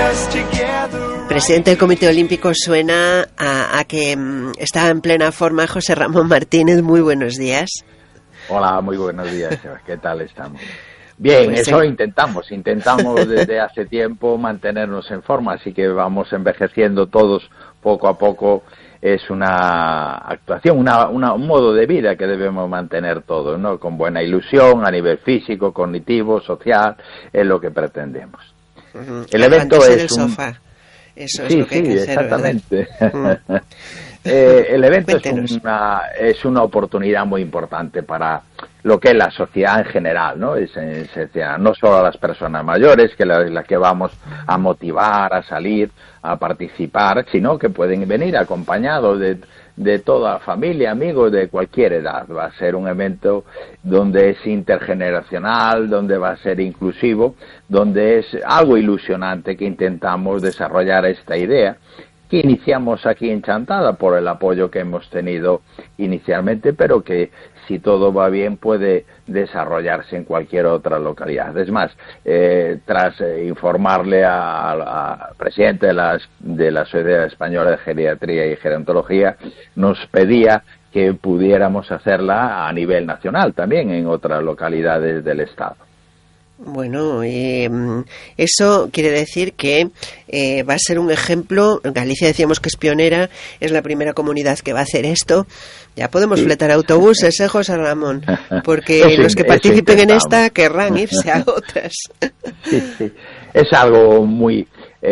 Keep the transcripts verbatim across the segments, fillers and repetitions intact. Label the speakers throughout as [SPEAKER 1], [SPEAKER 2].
[SPEAKER 1] Presidente del Comité Olímpico, suena a, a que um, está en plena forma José Ramón Martínez. Muy buenos días.
[SPEAKER 2] Hola, muy buenos días. ¿Qué tal estamos? Bien, pues eso sí. intentamos. Intentamos desde hace tiempo mantenernos en forma, así que vamos envejeciendo todos poco a poco. Es una actuación, una, una, un modo de vida que debemos mantener todos, ¿no? Con buena ilusión a nivel físico, cognitivo, social, es lo que pretendemos.
[SPEAKER 1] Uh-huh.
[SPEAKER 2] El evento es
[SPEAKER 1] el
[SPEAKER 2] un...
[SPEAKER 1] sofá. Eso es
[SPEAKER 2] sí,
[SPEAKER 1] lo que
[SPEAKER 2] sí,
[SPEAKER 1] hay que hacer,
[SPEAKER 2] exactamente.
[SPEAKER 1] Uh-huh.
[SPEAKER 2] eh, el evento
[SPEAKER 1] Cuéntenos.
[SPEAKER 2] es una, es una oportunidad muy importante para lo que es la sociedad en general, ¿no? Es, es, es, no solo a las personas mayores, que las la que vamos a motivar, a salir, a participar, sino que pueden venir acompañados de, de toda familia, amigos de cualquier edad. Va a ser un evento donde es intergeneracional, donde va a ser inclusivo, donde es algo ilusionante que intentamos desarrollar esta idea, que iniciamos aquí en Chantada por el apoyo que hemos tenido inicialmente, pero que si todo va bien puede desarrollarse en cualquier otra localidad. Es más, eh, tras eh, informarle al presidente de la, de la Sociedad Española de Geriatría y Gerontología, nos pedía que pudiéramos hacerla a nivel nacional también en otras localidades del Estado.
[SPEAKER 1] Bueno, eh, eso quiere decir que eh, va a ser un ejemplo. En Galicia decíamos que es pionera, es la primera comunidad que va a hacer esto. Ya podemos sí. fletar autobuses, ¿eh, José Ramón? Porque eso, los que participen en esta querrán irse a otras.
[SPEAKER 2] Sí, sí. Es algo muy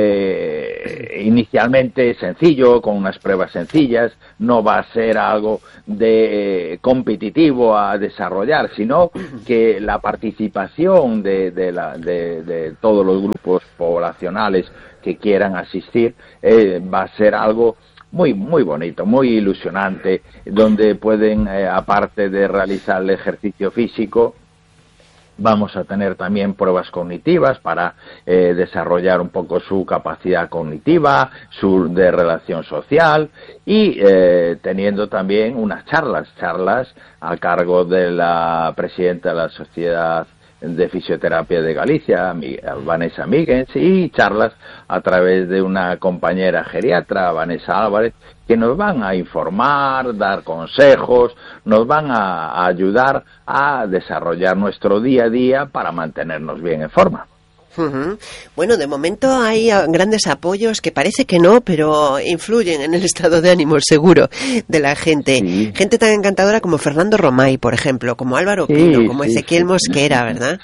[SPEAKER 2] eh, inicialmente sencillo, con unas pruebas sencillas. No va a ser algo de eh, competitivo a desarrollar, sino que la participación de, de, la, de, de todos los grupos poblacionales que quieran asistir eh, va a ser algo muy muy bonito, muy ilusionante, donde pueden, eh, aparte de realizar el ejercicio físico, vamos a tener también pruebas cognitivas para eh, desarrollar un poco su capacidad cognitiva, su de relación social y eh, teniendo también unas charlas, charlas a cargo de la presidenta de la Sociedad de Fisioterapia de Galicia, Vanessa Míguez, y charlas a través de una compañera geriatra, Vanessa Álvarez, que nos van a informar, dar consejos, nos van a, a ayudar a desarrollar nuestro día a día para mantenernos bien en forma.
[SPEAKER 1] Uh-huh. Bueno, de momento hay grandes apoyos que parece que no, pero influyen en el estado de ánimo seguro de la gente. Sí. Gente tan encantadora como Fernando Romay, por ejemplo, como Álvaro sí, Pino, como sí, Ezequiel sí. Mosquera, ¿verdad?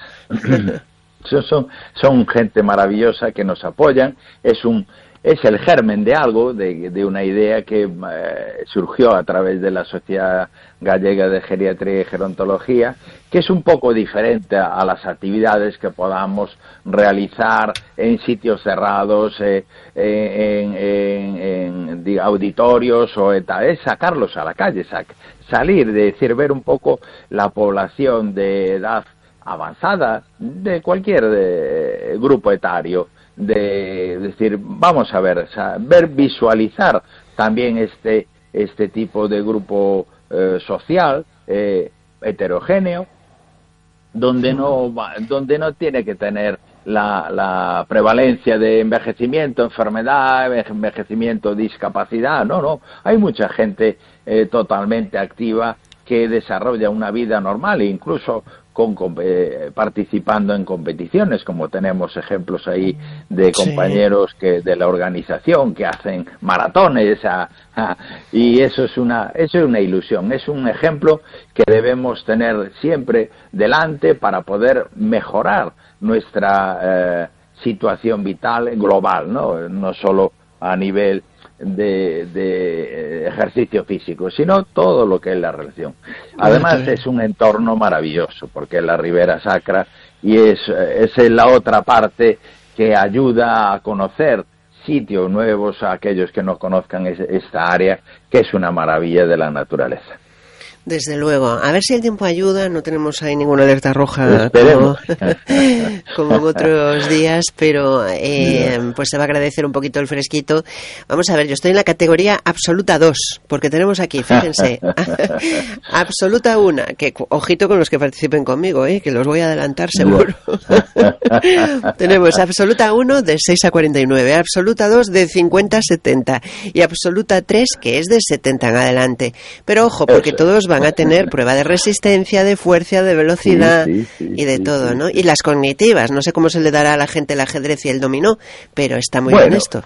[SPEAKER 2] son, son, son gente maravillosa que nos apoyan. Es un es el germen de algo, de, de una idea que eh, surgió a través de la Sociedad Gallega de Geriatría y Gerontología, que es un poco diferente a, a las actividades que podamos realizar en sitios cerrados, eh, en, en, en, en auditorios, o eta, es sacarlos a la calle, sac, salir, de decir, ver un poco la población de edad avanzada, de cualquier de, grupo etario, de decir, vamos a ver, o sea, ver, visualizar también este este tipo de grupo eh, social eh, heterogéneo, donde no donde no tiene que tener la, la prevalencia de envejecimiento, enfermedad, envejecimiento, discapacidad, no, no, hay mucha gente eh, totalmente activa que desarrolla una vida normal e incluso con, eh, participando en competiciones, como tenemos ejemplos ahí de compañeros sí. que de la organización que hacen maratones a, a, y eso es una eso es una ilusión, es un ejemplo que debemos tener siempre delante para poder mejorar nuestra eh, situación vital global, no no solo a nivel De, de ejercicio físico, sino todo lo que es la relación. Además okay. es un entorno maravilloso porque es la Ribera Sacra y es, es la otra parte que ayuda a conocer sitios nuevos a aquellos que no conozcan es, esta área, que es una maravilla de la naturaleza.
[SPEAKER 1] Desde luego. A ver si el tiempo ayuda. No tenemos ahí ninguna alerta roja como, como en otros días, pero eh, pues se va a agradecer un poquito el fresquito. Vamos a ver, yo estoy en la categoría absoluta dos, porque tenemos aquí, fíjense, absoluta uno, que ojito con los que participen conmigo, ¿eh? Que los voy a adelantar seguro. Tenemos absoluta uno de seis a cuarenta y nueve, absoluta dos de cincuenta a setenta y absoluta tres que es de setenta en adelante. Pero ojo, porque todos van van a tener prueba de resistencia, de fuerza, de velocidad sí, sí, sí, y de sí, todo, sí, ¿no? Sí. Y las cognitivas, no sé cómo se le dará a la gente el ajedrez y el dominó, pero está muy
[SPEAKER 2] bueno,
[SPEAKER 1] bien esto.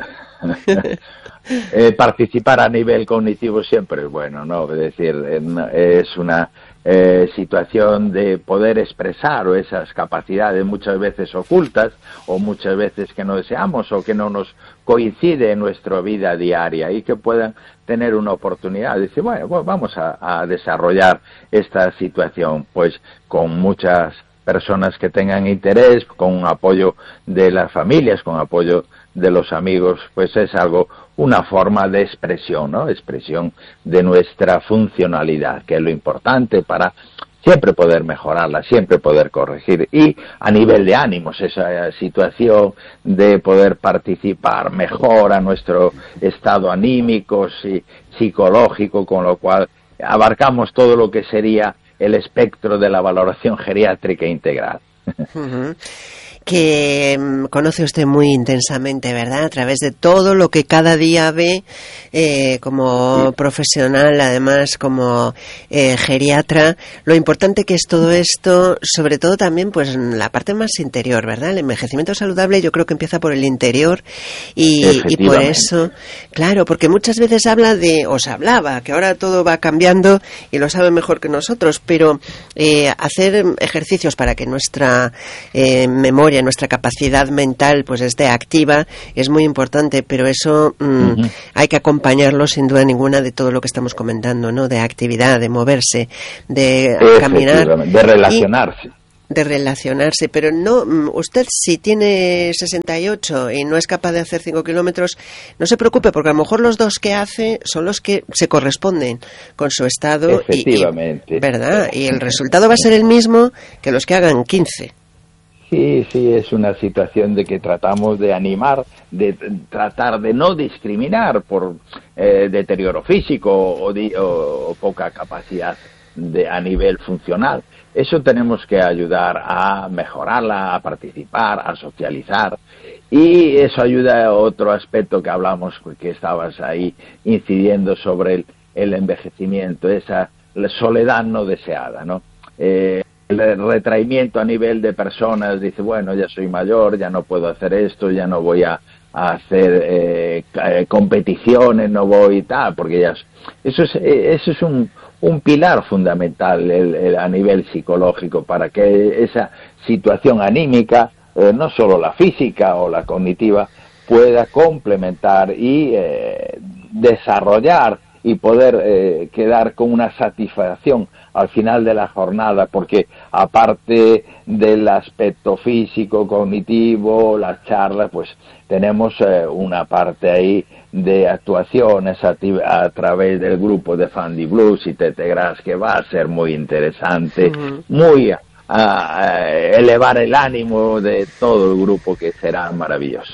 [SPEAKER 2] eh, participar a nivel cognitivo siempre es bueno, ¿no? Es decir, es una eh, situación de poder expresar o esas capacidades muchas veces ocultas o muchas veces que no deseamos o que no nos coincide en nuestra vida diaria y que puedan tener una oportunidad de decir, bueno, pues vamos a, a desarrollar esta situación, pues con muchas personas que tengan interés, con apoyo de las familias, con apoyo de los amigos, pues es algo, una forma de expresión, ¿no? Expresión de nuestra funcionalidad, que es lo importante para siempre poder mejorarla, siempre poder corregir. Y a nivel de ánimos, esa situación de poder participar mejora nuestro estado anímico, y psicológico, con lo cual abarcamos todo lo que sería el espectro de la valoración geriátrica integral.
[SPEAKER 1] Uh-huh. Que um, conoce usted muy intensamente, ¿verdad? A través de todo lo que cada día ve eh, como sí. profesional, además como eh, geriatra. Lo importante que es todo esto, sobre todo también pues la parte más interior, ¿verdad? El envejecimiento saludable yo creo que empieza por el interior y, y por eso, claro, porque muchas veces habla de, o se hablaba, que ahora todo va cambiando y lo sabe mejor que nosotros, pero eh, hacer ejercicios para que nuestra eh, memoria, nuestra capacidad mental pues esté activa es muy importante, pero eso mmm, uh-huh. hay que acompañarlo sin duda ninguna de todo lo que estamos comentando, ¿no? De actividad, de moverse, de caminar,
[SPEAKER 2] de relacionarse.
[SPEAKER 1] Y de relacionarse, pero no, usted si tiene sesenta y ocho y no es capaz de hacer cinco kilómetros, no se preocupe, porque a lo mejor los dos que hace son los que se corresponden con su estado.
[SPEAKER 2] Efectivamente.
[SPEAKER 1] Y, ¿verdad? Y el resultado va a ser el mismo que los que hagan quince.
[SPEAKER 2] Sí, sí, es una situación de que tratamos de animar, de tratar de no discriminar por eh, deterioro físico o, di, o, o poca capacidad de, a nivel funcional. Eso tenemos que ayudar a mejorarla, a participar, a socializar. Y eso ayuda a otro aspecto que hablamos, que estabas ahí incidiendo sobre el, el envejecimiento, esa soledad no deseada, ¿no? Eh, el retraimiento a nivel de personas, dice, bueno, ya soy mayor, ya no puedo hacer esto, ya no voy a, a hacer eh, competiciones, no voy y tal, porque ya... Eso es, eso es un, un pilar fundamental el, el, a nivel psicológico para que esa situación anímica, eh, no solo la física o la cognitiva, pueda complementar y eh, desarrollar y poder eh, quedar con una satisfacción al final de la jornada, porque aparte del aspecto físico, cognitivo, las charlas, pues tenemos eh, una parte ahí de actuaciones a, a través del grupo de Fundy Blues y Tete Gras, que va a ser muy interesante, uh-huh. muy a, a elevar el ánimo de todo el grupo, que será maravilloso.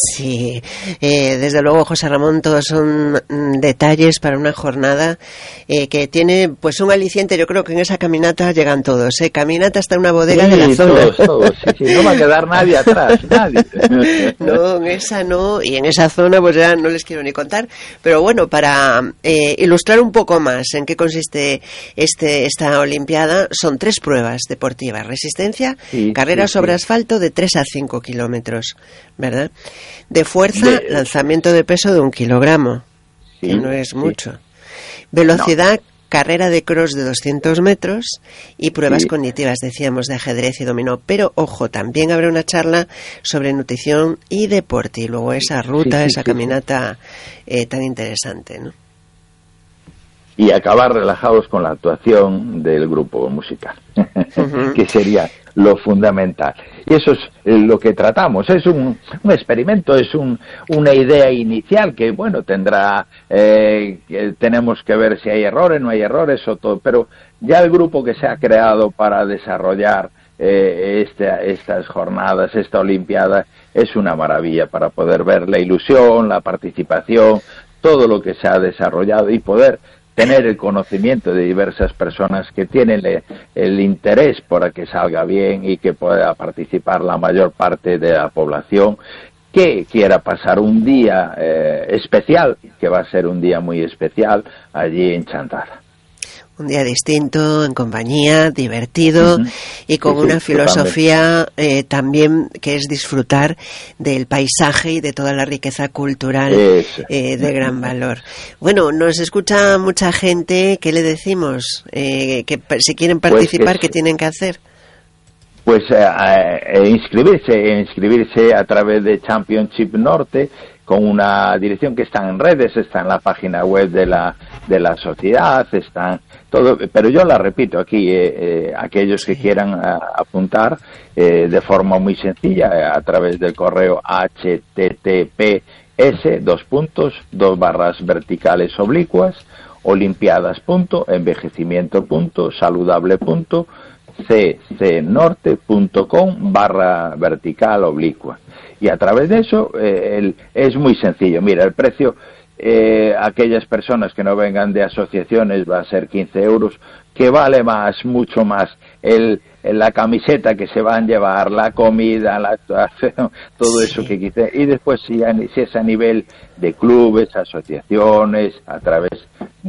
[SPEAKER 1] Sí, eh, desde luego, José Ramón, todos son mm, detalles para una jornada eh, que tiene pues un aliciente. Yo creo que en esa caminata llegan todos, ¿eh? Caminata hasta una bodega
[SPEAKER 2] sí,
[SPEAKER 1] de la zona.
[SPEAKER 2] Todos, todos, sí, sí, no va a quedar nadie atrás, nadie.
[SPEAKER 1] No, en esa no, y en esa zona pues ya no les quiero ni contar. Pero bueno, para eh, ilustrar un poco más en qué consiste este esta Olimpiada, son tres pruebas deportivas: resistencia, sí, carrera sí, sobre sí. asfalto de tres a cinco kilómetros, ¿verdad? De fuerza, de... lanzamiento de peso de un kilogramo, sí, que no es mucho. Sí. Velocidad, no. Carrera de cross de doscientos metros y pruebas sí. cognitivas, decíamos, de ajedrez y dominó. Pero, ojo, también habrá una charla sobre nutrición y deporte. Y luego esa ruta, sí, sí, esa sí, caminata sí. Eh, tan interesante, ¿no?
[SPEAKER 2] y acabar relajados con la actuación del grupo musical, uh-huh. que sería lo fundamental. Y eso es lo que tratamos. Es un, un experimento, es un, una idea inicial que, bueno, tendrá, eh, que tenemos que ver si hay errores, no hay errores o todo, pero ya el grupo que se ha creado para desarrollar eh, este, estas jornadas, esta Olimpiada, es una maravilla para poder ver la ilusión, la participación, todo lo que se ha desarrollado y poder tener el conocimiento de diversas personas que tienen el, el interés por que salga bien y que pueda participar la mayor parte de la población que quiera pasar un día eh, especial, que va a ser un día muy especial allí en Chantada.
[SPEAKER 1] Un día distinto, en compañía, divertido, uh-huh. y con sí, una sí, filosofía eh, también que es disfrutar del paisaje y de toda la riqueza cultural eh, de gran valor. Bueno, nos escucha mucha gente. ¿Qué le decimos? Eh, que si quieren participar, pues que, ¿qué tienen que hacer?
[SPEAKER 2] Pues eh, eh, inscribirse, inscribirse a través de Championship Norte, con una dirección que está en redes, está en la página web de la de la sociedad, están todo, pero yo la repito aquí, eh, eh, aquellos que quieran a, apuntar eh, de forma muy sencilla eh, a través del correo H T T P S dos puntos dos barras verticales oblicuas olimpiadas punto envejecimiento punto saludable punto ccnorte punto com barra vertical oblicua. Y a través de eso eh, el, es muy sencillo. Mira, el precio, eh, aquellas personas que no vengan de asociaciones va a ser quince euros, que vale más, mucho más, el, la camiseta que se van a llevar, la comida, la actuación, todo eso que quise. Y después si, si es a nivel de clubes, asociaciones, a través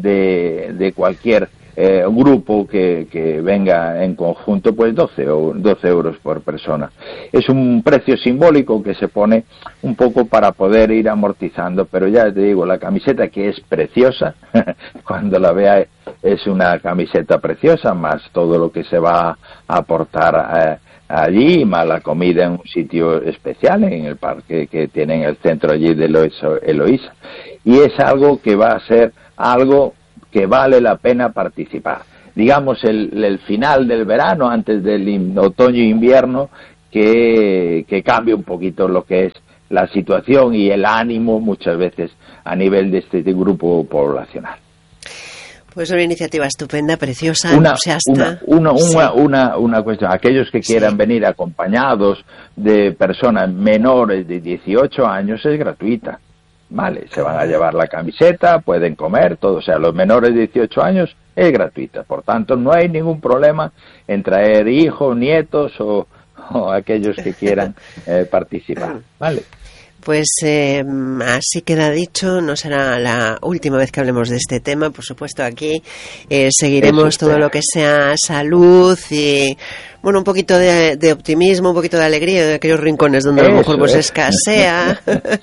[SPEAKER 2] de, de cualquier Eh, un grupo que, que venga en conjunto, pues doce, o doce euros por persona. Es un precio simbólico que se pone un poco para poder ir amortizando, pero ya te digo, la camiseta, que es preciosa, cuando la vea es una camiseta preciosa, más todo lo que se va a aportar eh, allí, más la comida en un sitio especial, en el parque que tienen el centro allí de Eloísa. Y es algo que va a ser algo que vale la pena participar. Digamos, el, el final del verano, antes del in, otoño e invierno, que, que cambie un poquito lo que es la situación y el ánimo muchas veces a nivel de este, de grupo poblacional.
[SPEAKER 1] Pues una iniciativa estupenda, preciosa,
[SPEAKER 2] una,
[SPEAKER 1] entusiasta.
[SPEAKER 2] Una, una, sí. una, una, una cuestión, aquellos que quieran sí. venir acompañados de personas menores de dieciocho años es gratuita. Vale, se van a llevar la camiseta, pueden comer, todo, o sea, los menores de dieciocho años es gratuita, por tanto no hay ningún problema en traer hijos, nietos o, o aquellos que quieran eh, participar, vale.
[SPEAKER 1] Pues eh, así queda dicho, no será la última vez que hablemos de este tema, por supuesto aquí eh, seguiremos todo lo que sea salud y bueno, un poquito de, de optimismo, un poquito de alegría en aquellos rincones donde Eso a lo mejor pues es. escasea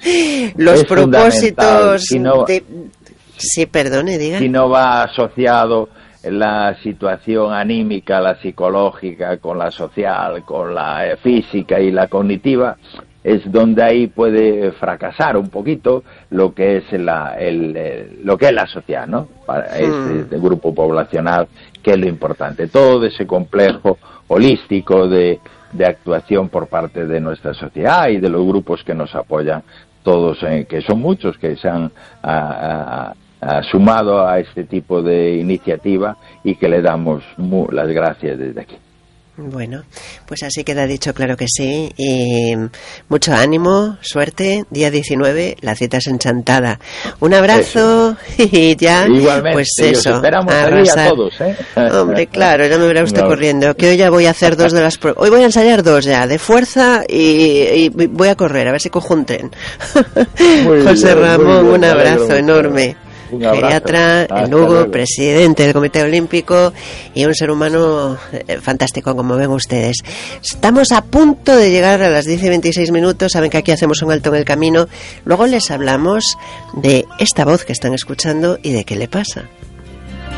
[SPEAKER 1] los es propósitos si no, de... sí, perdone, diga.
[SPEAKER 2] Si no va asociado la situación anímica, la psicológica con la social, con la física y la cognitiva, es donde ahí puede fracasar un poquito lo que es la el, el lo que es la sociedad, ¿no? Para este, este grupo poblacional, que es lo importante, todo ese complejo holístico de, de actuación por parte de nuestra sociedad y de los grupos que nos apoyan, todos eh, que son muchos que se han a, a, a sumado a este tipo de iniciativa y que le damos mu- las gracias desde aquí.
[SPEAKER 1] Bueno, pues así queda dicho, claro que sí, y mucho ánimo, suerte, día diecinueve, la cita es en Chantada. Un abrazo eso. Y ya,
[SPEAKER 2] igualmente,
[SPEAKER 1] pues eso,
[SPEAKER 2] esperamos a todos, ¿eh?
[SPEAKER 1] Hombre, claro, ya me verá usted no. corriendo, que hoy ya voy a hacer dos de las pruebas, hoy voy a ensayar dos ya, de fuerza y, y voy a correr, a ver si cojo un tren. José bien, Ramón, bien, un abrazo enorme. Geriatra, en Lugo, presidente del Comité Olímpico y un ser humano eh, fantástico, como ven ustedes. Estamos a punto de llegar a las diez y veintiséis minutos. Saben que aquí hacemos un alto en el camino. Luego les hablamos de esta voz que están escuchando y de qué le pasa.